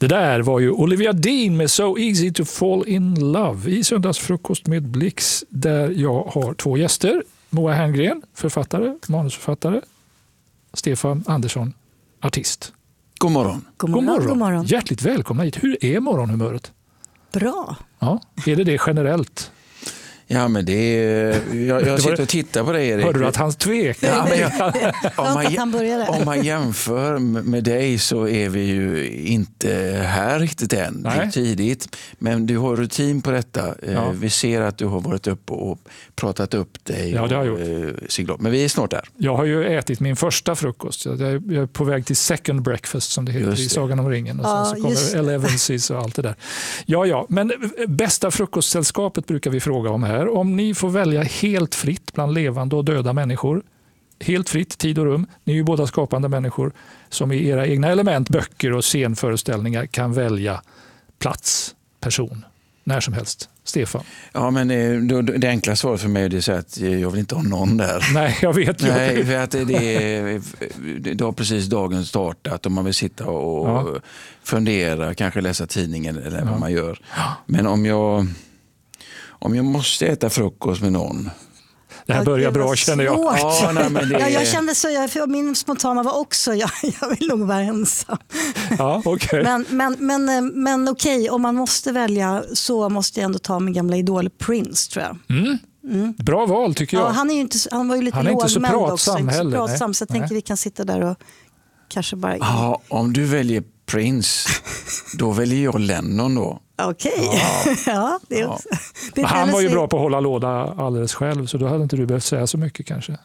Det där var ju Olivia Dean med So Easy to Fall in Love i Söndagsfrukost med Blix, där jag har 2 gäster. Moa Herngren, författare, manusförfattare. Stefan Andersson, artist. God morgon. God morgon. God morgon. Hjärtligt välkomna hit. Hur är morgonhumöret? Bra. Ja, är det generellt? Ja, men det är... Jag sitter och tittar på dig, Erik. Hörde du att han tvekar? Ja, om man jämför med dig så är vi ju inte här riktigt än. Det är tidigt. Men du har rutin på detta. Ja. Vi ser att du har varit upp och pratat upp dig. Ja, det har jag gjort. Men vi är snart där. Jag har ju ätit min första frukost. Jag är på väg till second breakfast, som det heter i Sagan om ringen. Och sen så kommer Elevenses och allt det där. Ja, men bästa frukostsällskapet brukar vi fråga om här. Om ni får välja helt fritt bland levande och döda människor, helt fritt, tid och rum, ni är ju båda skapande människor som i era egna element, böcker och scenföreställningar kan välja plats, person, när som helst. Stefan? Ja, men det enkla svaret för mig är att jag vill inte ha någon där. Nej, jag vet ju. Nej, för att det har precis dagen startat och man vill sitta och fundera, kanske läsa tidningen eller vad man gör. Men om jag måste äta frukost med någon. Det här börjar bra, känner jag. Jag kände så, min spontana var också, jag vill nog vara ensam. Ja, okay. Men okej, om man måste välja så måste jag ändå ta min gamla idol Prince, tror jag. Bra val, tycker jag. Ja, han var ju lite lågmäld också. Han är inte så pratsam. Så jag tänker vi kan sitta där och kanske bara... Ja, om du väljer Prince, då väljer jag Lennon då. Okej. Ja, det är också. Han var ju bra på att hålla låda alldeles själv, så då hade inte du behövt säga så mycket kanske.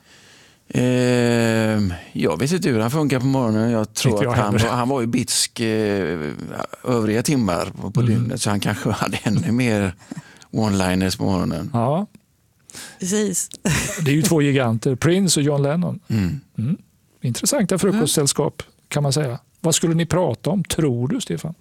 Jag vet inte hur han funkar på morgonen. Jag tror att han var ju bitsk övriga timmar på dygnet, så han kanske hade ännu mer one-liners på morgonen. Ja. Precis. Det är ju 2 giganter, Prince och John Lennon. Intressanta frukostsällskap, kan man säga. Vad skulle ni prata om, tror du, Stefan?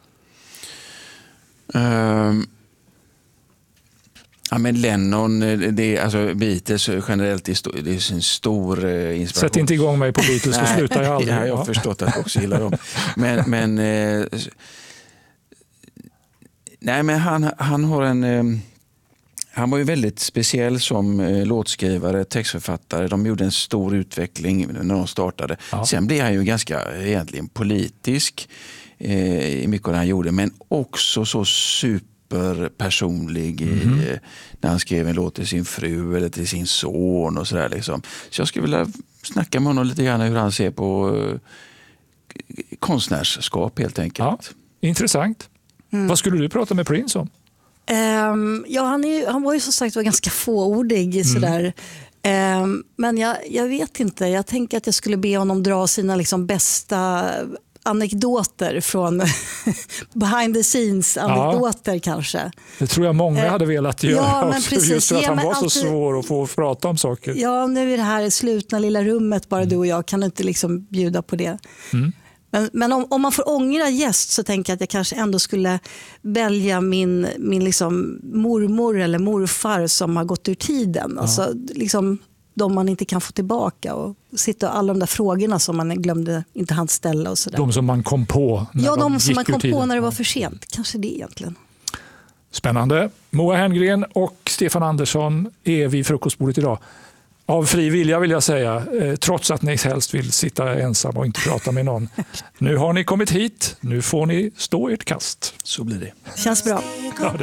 Ja, men Lennon, Beatles generellt, det är en stor inspiration. Sätt inte igång mig på Beatles, så slutar jag aldrig. Jag har förstått att jag också gillar dem. Men han har han var ju väldigt speciell som låtskrivare, textförfattare. De gjorde en stor utveckling när de startade. Ja. Sen blev han ju ganska egentligen politisk i mycket av det han gjorde, men också så superpersonlig när han skrev en låt till sin fru eller till sin son och sådär liksom. Så jag skulle vilja snacka med honom lite grann hur han ser på konstnärskap helt enkelt. Ja, intressant. Vad skulle du prata med Prince om? Han var ju som sagt ganska fåordig sådär. Men jag vet inte. Jag tänker att jag skulle be honom dra sina liksom bästa anekdoter från behind the scenes anekdoter kanske. Det tror jag många hade velat göra. Ja, men också, precis. Just för att han var så svår att få prata om saker. Ja, nu är det här slutna lilla rummet, bara du och jag kan inte liksom bjuda på det. Men om man får ångra gäst så tänker jag att jag kanske ändå skulle välja min liksom mormor eller morfar som har gått ur tiden. Ja. Alltså liksom de man inte kan få tillbaka och sitta alla de där frågorna som man glömde inte hann ställa och sådär. De som man kom på när de som man kom på när det var för sent. Kanske det egentligen. Spännande. Moa Herngren och Stefan Andersson är vid frukostbordet idag. Av fri vilja vill jag säga, trots att ni helst vill sitta ensam och inte prata med någon. Nu har ni kommit hit, nu får ni stå ert kast. Så blir det. Känns bra.